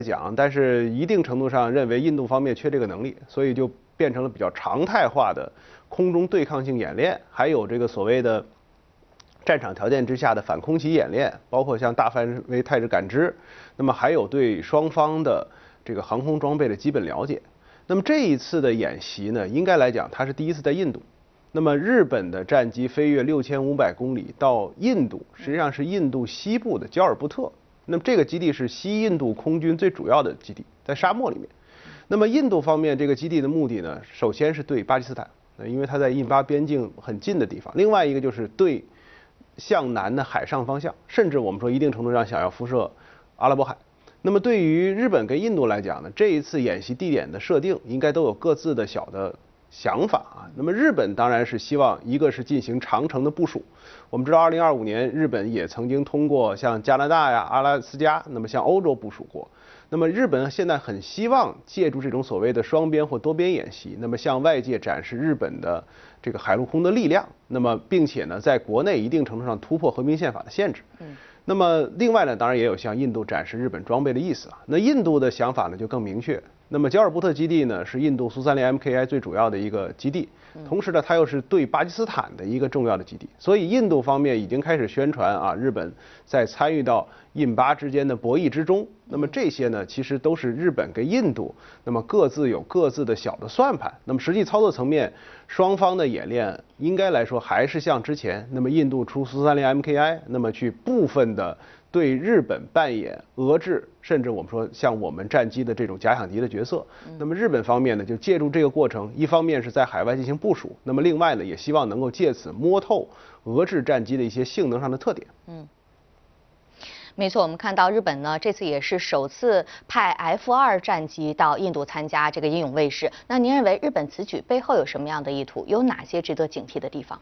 讲，但是一定程度上认为印度方面缺这个能力，所以就变成了比较常态化的空中对抗性演练，还有这个所谓的战场条件之下的反空袭演练，包括像大范围态势感知，那么还有对双方的这个航空装备的基本了解。那么这一次的演习呢，应该来讲它是第一次在印度。那么日本的战机飞越6500公里到印度，实际上是印度西部的焦尔布特。那么这个基地是西印度空军最主要的基地，在沙漠里面。那么印度方面这个基地的目的呢，首先是对巴基斯坦，因为它在印巴边境很近的地方；另外一个就是对向南的海上方向，甚至我们说一定程度上想要辐射阿拉伯海。那么对于日本跟印度来讲呢，这一次演习地点的设定应该都有各自的小的想法啊。那么日本当然是希望一个是进行长程的部署。我们知道2025年日本也曾经通过像加拿大呀、阿拉斯加，那么向欧洲部署过。那么日本现在很希望借助这种所谓的双边或多边演习，那么向外界展示日本的这个海陆空的力量，那么并且呢，在国内一定程度上突破和平宪法的限制。那么另外呢，当然也有向印度展示日本装备的意思啊。那印度的想法呢就更明确。那么焦尔布特基地呢是印度苏30 MKI 最主要的一个基地，同时呢它又是对巴基斯坦的一个重要的基地，所以印度方面已经开始宣传啊，日本在参与到印巴之间的博弈之中。那么这些呢其实都是日本跟印度那么各自有各自的小的算盘。那么实际操作层面，双方的演练应该来说还是像之前，那么印度出苏30 MKI， 那么去部分的对日本扮演遏制，甚至我们说像我们战机的这种假想敌的角色。那么日本方面呢，就借助这个过程，一方面是在海外进行部署，那么另外呢，也希望能够借此摸透俄制战机的一些性能上的特点。 没错，我们看到日本呢，这次也是首次派 F2战机到印度参加这个英勇卫士。那您认为日本此举背后有什么样的意图？有哪些值得警惕的地方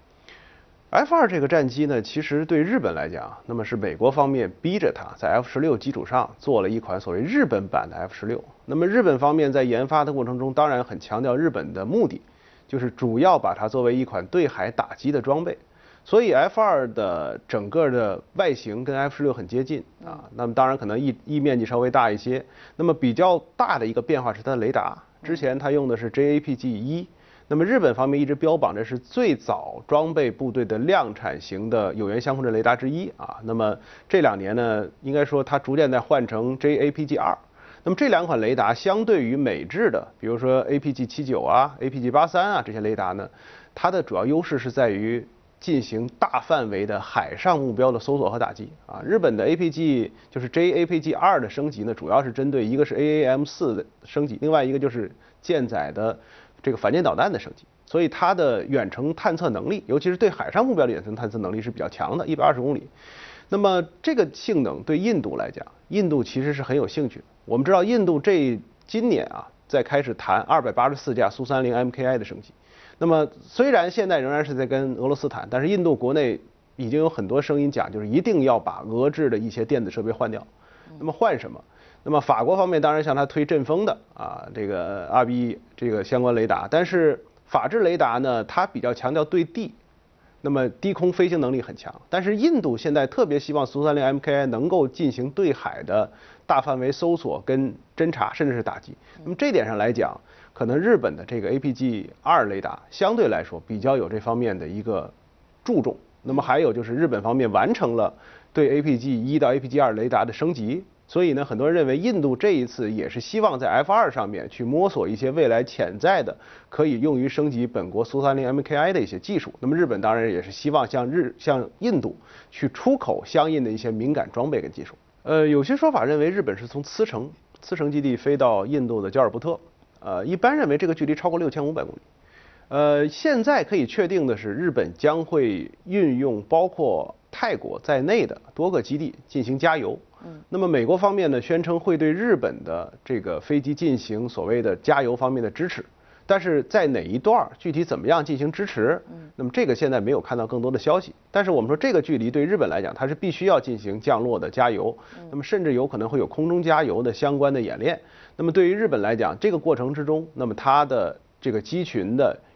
？F2这个战机呢，其实对日本来讲，那么是美国方面逼着它在 F16基础上做了一款所谓日本版的 F16。那么日本方面在研发的过程中，当然很强调日本的目的，就是主要把它作为一款对海打击的装备。所以 F2的整个的外形跟 F16很接近啊，那么当然可能翼面积稍微大一些。那么比较大的一个变化是它的雷达，之前它用的是 JAPG-1。那么日本方面一直标榜着是最早装备部队的量产型的有源相控阵雷达之一啊。那么这2年呢，应该说它逐渐在换成 JAPG-2。那么这2款雷达相对于美制的，比如说 APG-79啊、APG-83啊这些雷达呢，它的主要优势是在于进行大范围的海上目标的搜索和打击啊。日本的 APG 就是 JAPG-2的升级呢，主要是针对一个是 AAM-4的升级，另外一个就是舰载的这个反舰导弹的升级，所以它的远程探测能力，尤其是对海上目标的远程探测能力是比较强的，120公里。那么这个性能对印度来讲，印度其实是很有兴趣的。我们知道印度今年啊在开始谈284架苏30 MKI 的升级。那么虽然现在仍然是在跟俄罗斯谈，但是印度国内已经有很多声音讲，就是一定要把俄制的一些电子设备换掉。那么换什么？那么法国方面当然向他推阵风的啊，这个2B 这个相关雷达，但是法制雷达呢，它比较强调对地，那么低空飞行能力很强。但是印度现在特别希望苏30 MKI 能够进行对海的大范围搜索跟侦察，甚至是打击。那么这点上来讲，可能日本的这个 APG-2雷达相对来说比较有这方面的一个注重。那么还有就是日本方面完成了对 APG-1到 APG-2雷达的升级，所以呢，很多人认为印度这一次也是希望在 F2上面去摸索一些未来潜在的可以用于升级本国苏30 MKI 的一些技术。那么日本当然也是希望向印度去出口相应的一些敏感装备跟技术。有些说法认为日本是从茨城基地飞到印度的焦尔布特。一般认为这个距离超过6500公里。现在可以确定的是，日本将会运用包括泰国在内的多个基地进行加油。那么美国方面呢，宣称会对日本的这个飞机进行所谓的加油方面的支持，但是在哪一段具体怎么样进行支持，那么这个现在没有看到更多的消息。但是我们说这个距离对日本来讲，它是必须要进行降落的加油，那么甚至有可能会有空中加油的相关的演练。那么对于日本来讲，这个过程之中，那么它的这个机群的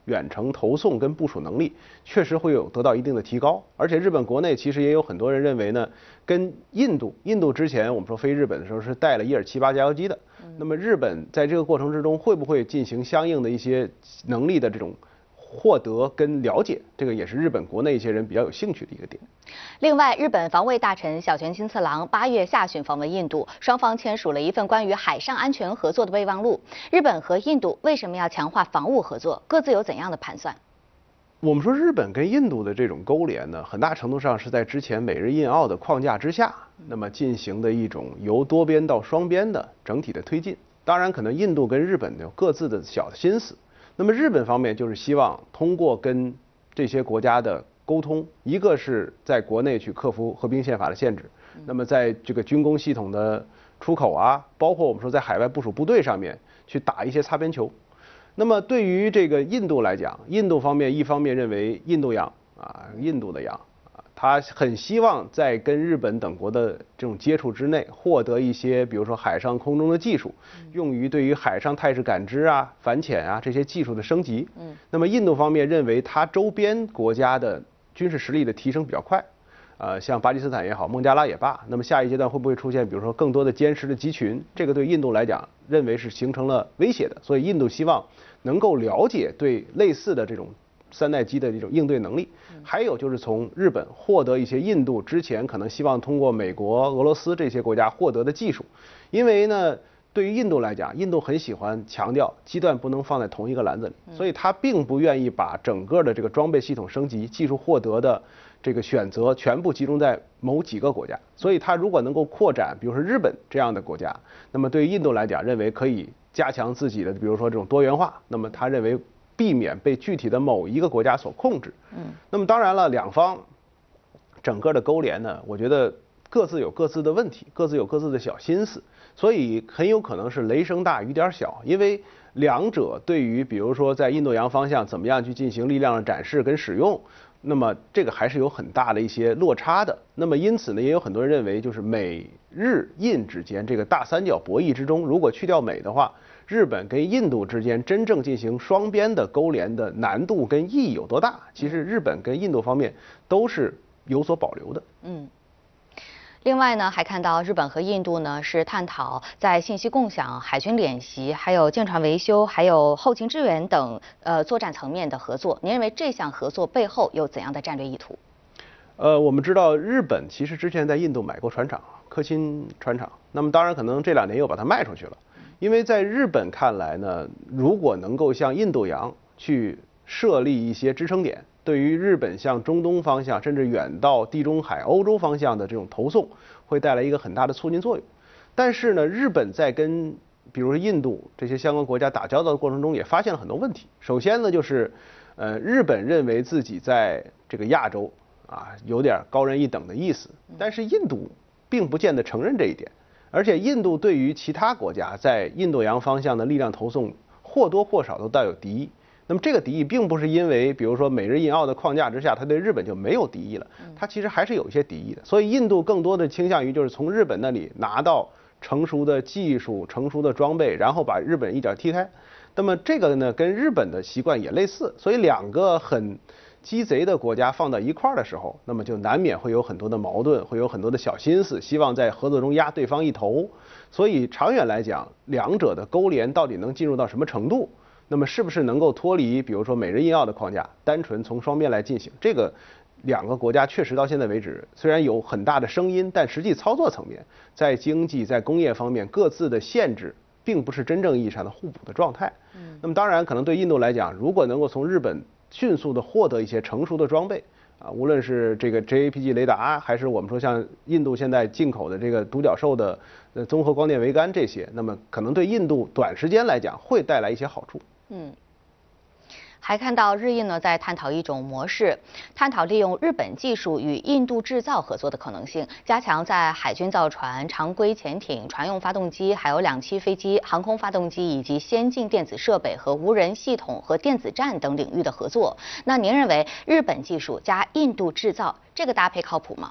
远程投送跟部署能力，确实会有得到一定的提高。而且日本国内其实也有很多人认为呢，跟印度之前我们说飞日本的时候是带了伊尔78加油机的，那么日本在这个过程之中会不会进行相应的一些能力的这种获得跟了解，这个也是日本国内一些人比较有兴趣的一个点。 另外，日本防卫大臣小泉进次郎8月下旬访问印度，双方签署了一份关于海上安全合作的备忘录。日本和印度为什么要强化防务合作？各自有怎样的盘算？ 我们说日本跟印度的这种勾连呢，很大程度上是在之前美日印澳的框架之下，那么进行的一种由多边到双边的整体的推进。当然，可能印度跟日本有各自的小的心思。那么日本方面就是希望通过跟这些国家的沟通，一个是在国内去克服和平宪法的限制，那么在这个军工系统的出口啊，包括我们说在海外部署部队上面去打一些擦边球。那么对于这个印度来讲，印度方面一方面认为印度洋印度的洋他很希望在跟日本等国的这种接触之内，获得一些比如说海上空中的技术，用于对于海上态势感知啊、反潜啊这些技术的升级。那么印度方面认为它周边国家的军事实力的提升比较快，像巴基斯坦也好，孟加拉也罢，那么下一阶段会不会出现比如说更多的歼十的集群？这个对印度来讲，认为是形成了威胁的，所以印度希望能够了解对类似的这种3代机的这种应对能力，还有就是从日本获得一些印度之前可能希望通过美国、俄罗斯这些国家获得的技术，因为呢，对于印度来讲，印度很喜欢强调鸡蛋不能放在同一个篮子里，所以他并不愿意把整个的这个装备系统升级、技术获得的这个选择全部集中在某几个国家，所以他如果能够扩展，比如说日本这样的国家，那么对于印度来讲，认为可以加强自己的，比如说这种多元化，那么他认为避免被具体的某一个国家所控制。那么当然了，两方整个的勾连呢，我觉得各自有各自的问题，各自有各自的小心思，所以很有可能是雷声大雨点小，因为两者对于比如说在印度洋方向怎么样去进行力量的展示跟使用，那么这个还是有很大的一些落差的。那么因此呢，也有很多人认为，就是美日印之间这个大三角博弈之中，如果去掉美的话，日本跟印度之间真正进行双边的勾连的难度跟意义有多大？其实日本跟印度方面都是有所保留的。 另外呢，还看到日本和印度呢是探讨在信息共享、海军演习、还有舰船维修、还有后勤支援等作战层面的合作。您认为这项合作背后有怎样的战略意图？ 我们知道日本其实之前在印度买过船厂，科钦船厂，那么当然可能这2年又把它卖出去了。因为在日本看来呢，如果能够向印度洋去设立一些支撑点，对于日本向中东方向，甚至远到地中海、欧洲方向的这种投送，会带来一个很大的促进作用。但是呢，日本在跟比如说印度这些相关国家打交道的过程中，也发现了很多问题。首先呢，就是日本认为自己在这个亚洲有点高人一等的意思，但是印度并不见得承认这一点。而且印度对于其他国家在印度洋方向的力量投送或多或少都带有敌意。那么这个敌意并不是因为比如说美日印澳的框架之下，它对日本就没有敌意了，它其实还是有一些敌意的。所以印度更多的倾向于就是从日本那里拿到成熟的技术、成熟的装备，然后把日本一脚踢开。那么这个呢，跟日本的习惯也类似，所以2个很鸡贼的国家放到一块儿的时候，那么就难免会有很多的矛盾，会有很多的小心思，希望在合作中压对方一头。所以长远来讲，两者的勾连到底能进入到什么程度？那么是不是能够脱离比如说美日印澳的框架，单纯从双边来进行？这个2个国家确实到现在为止，虽然有很大的声音，但实际操作层面，在经济、在工业方面各自的限制，并不是真正意义上的互补的状态。那么当然，可能对印度来讲，如果能够从日本迅速的获得一些成熟的装备无论是这个 JAPG 雷达，还是我们说像印度现在进口的这个独角兽的综合光电桅杆这些，那么可能对印度短时间来讲会带来一些好处。 还看到日印呢在探讨一种模式，探讨利用日本技术与印度制造合作的可能性，加强在海军造船、常规潜艇、船用发动机、还有2栖飞机、航空发动机以及先进电子设备和无人系统和电子战等领域的合作。那您认为日本技术加印度制造这个搭配靠谱吗？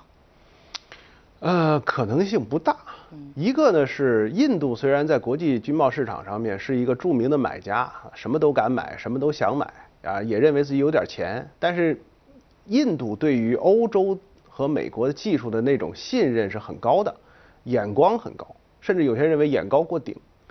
可能性不大。一个呢是印度虽然在国际军贸市场上面是一个著名的买家，什么都敢买，什么都想买， 啊，也认为自己有点钱，但是印度对于欧洲和美国的技术的那种信任是很高的，眼光很高，甚至有些人认为眼高过顶。